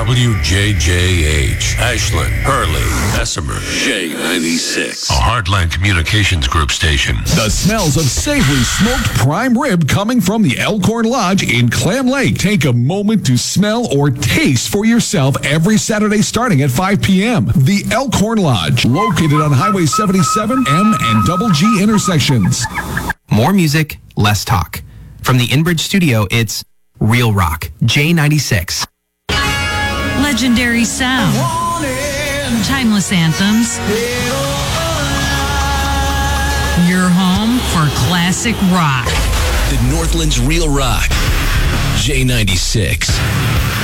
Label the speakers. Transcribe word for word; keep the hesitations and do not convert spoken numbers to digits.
Speaker 1: W J J H, Ashland, Hurley, Bessemer, J ninety-six. A Heartland Communications Group station.
Speaker 2: The smells of savory smoked prime rib coming from the Elkhorn Lodge in Clam Lake. Take a moment to smell or taste for yourself every Saturday starting at five p.m. The Elkhorn Lodge, located on Highway seventy-seven, M and Double G intersections.
Speaker 3: More music, less talk. From the Inbridge studio, it's Real Rock, J ninety-six.
Speaker 4: Legendary sound. Timeless anthems. Your home for classic rock.
Speaker 5: The Northland's Real Rock, J ninety-six.